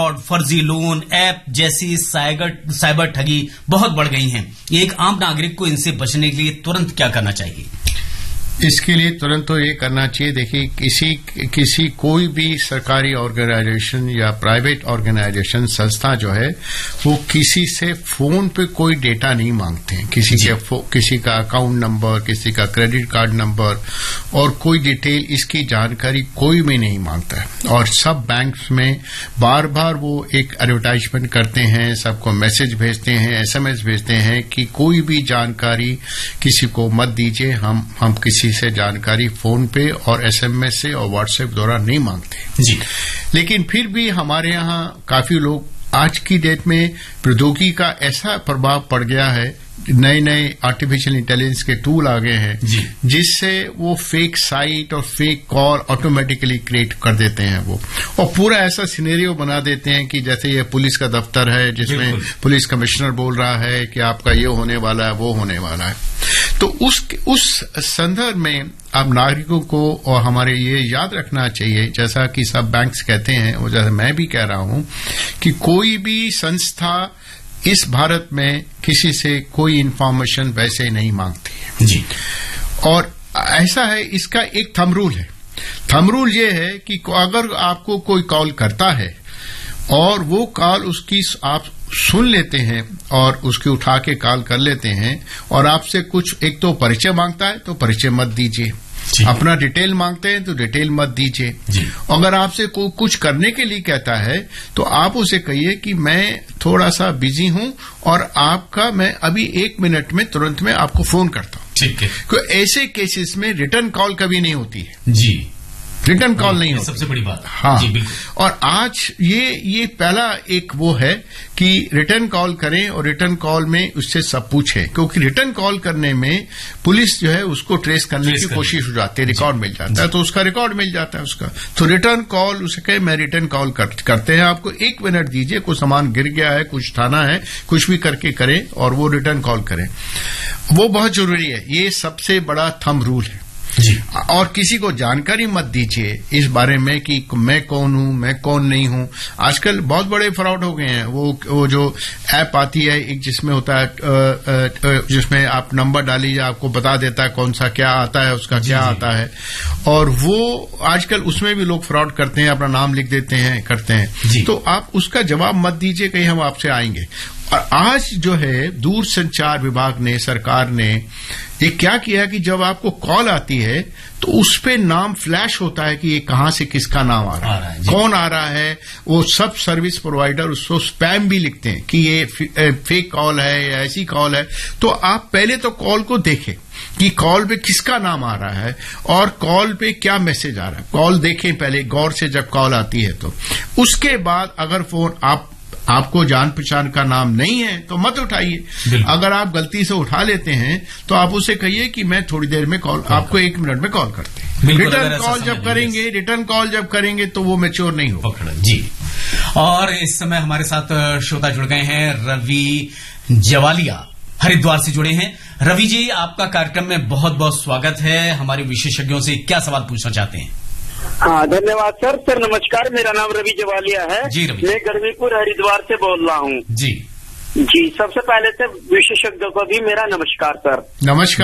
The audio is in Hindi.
फ्रॉड, फर्जी लोन, ऐप जैसी साइबर ठगी बहुत बढ़ गई हैं। एक आम नागरिक को इनसे बचने के लिए तुरंत क्या करना चाहिए? इसके लिए तुरंत तो ये करना चाहिए, देखिए कोई भी सरकारी ऑर्गेनाइजेशन या प्राइवेट ऑर्गेनाइजेशन संस्था जो है वो किसी से फोन पे कोई डेटा नहीं मांगते हैं। किसी का अकाउंट नंबर, किसी का क्रेडिट कार्ड नंबर और कोई डिटेल, इसकी जानकारी कोई भी नहीं मांगता है। और सब बैंक्स में बार बार वो एक एडवर्टाइजमेंट करते हैं, सबको मैसेज भेजते हैं, SMS भेजते हैं कि कोई भी जानकारी किसी को मत दीजिए, हम किसी से जानकारी फोन पे और SMS से और व्हाट्सएप द्वारा नहीं मांगते जी। लेकिन फिर भी हमारे यहाँ काफी लोग, आज की डेट में प्रौद्योगिकी का ऐसा प्रभाव पड़ गया है, नए आर्टिफिशियल इंटेलिजेंस के टूल आ गए हैं जिससे वो फेक साइट और फेक कॉल ऑटोमेटिकली क्रिएट कर देते हैं वो, और पूरा ऐसा सिनेरियो बना देते हैं कि जैसे ये पुलिस का दफ्तर है जिसमें पुलिस कमिश्नर बोल रहा है कि आपका ये होने वाला है, वो होने वाला है। तो उस संदर्भ में अब नागरिकों को और हमारे ये याद रखना चाहिए, जैसा कि सब बैंक्स कहते हैं और जैसा मैं भी कह रहा हूं, कि कोई भी संस्था इस भारत में किसी से कोई इंफॉर्मेशन वैसे नहीं मांगती है जी। और ऐसा है, इसका एक थंब रूल है। थंब रूल ये है कि अगर आपको कोई कॉल करता है और वो कॉल उसकी आप सुन लेते हैं और उसकी उठा के कॉल कर लेते हैं और आपसे कुछ एक तो परिचय मांगता है तो परिचय मत दीजिए, अपना डिटेल मांगते हैं तो डिटेल मत दीजिए। अगर आपसे कुछ करने के लिए कहता है तो आप उसे कहिए कि मैं थोड़ा सा बिजी हूं और आपका मैं अभी 1 मिनट में तुरंत में आपको फोन करता हूं। ठीक है। क्योंकि ऐसे केसेस में रिटर्न कॉल कभी नहीं होती है जी, रिटर्न कॉल नहीं होती, सबसे बड़ी बात। हाँ जी, और आज ये पहला एक वो है कि रिटर्न कॉल करें और रिटर्न कॉल में उससे सब पूछें, क्योंकि रिटर्न कॉल करने में पुलिस जो है उसको ट्रेस करने की कोशिश हो जाती है, रिकॉर्ड मिल जाता है तो उसका रिकॉर्ड मिल जाता है उसका। तो रिटर्न कॉल उसे कहे मैं रिटर्न कॉल करते हैं, आपको 1 मिनट दीजिए, कुछ सामान गिर गया है, कुछ थाना है, कुछ भी करके करें और वो रिटर्न कॉल करें, वो बहुत जरूरी है। ये सबसे बड़ा थंब रूल है जी। और किसी को जानकारी मत दीजिए इस बारे में कि मैं कौन हूं, मैं कौन नहीं हूं। आजकल बहुत बड़े फ्रॉड हो गए हैं। वो जो ऐप आती है एक, जिसमें होता है जिसमें आप नंबर डालिए, आपको बता देता है कौन सा क्या आता है, उसका क्या आता है, और वो आजकल उसमें भी लोग फ्रॉड करते हैं, अपना नाम लिख देते हैं, करते हैं। तो आप उसका जवाब मत दीजिए, कहीं हम आपसे आएंगे। और आज जो है दूरसंचार विभाग ने, सरकार ने ये क्या किया कि जब आपको कॉल आती है तो उस पे नाम फ्लैश होता है कि ये कहां से किसका नाम आ रहा है, कौन आ रहा है। वो सब सर्विस प्रोवाइडर उसको स्पैम भी लिखते हैं कि ये फेक कॉल है या ऐसी कॉल है। तो आप पहले तो कॉल को देखें कि कॉल पे किसका नाम आ रहा है और कॉल पे क्या मैसेज आ रहा है। कॉल देखें पहले गौर से जब कॉल आती है तो। उसके बाद अगर फोन आपको जान पहचान का नाम नहीं है तो मत उठाइए। अगर आप गलती से उठा लेते हैं तो आप उसे कहिए कि मैं थोड़ी देर में कॉल, आपको 1 मिनट में कॉल करते हैं। रिटर्न कॉल जब करेंगे तो वो मैच्योर नहीं होगा जी। और इस समय हमारे साथ श्रोता जुड़ गए हैं, रवि जवालिया हरिद्वार से जुड़े हैं। रवि जी, आपका कार्यक्रम में बहुत बहुत स्वागत है। हमारे विशेषज्ञों से क्या सवाल पूछना चाहते हैं? हाँ, धन्यवाद सर। नमस्कार, मेरा नाम रवि जवालिया है जी। रवि, मैं गर्मीपुर हरिद्वार से बोल रहा हूँ जी। जी, सबसे पहले से विशेषज्ञों को भी मेरा नमस्कार सर। नमस्कार।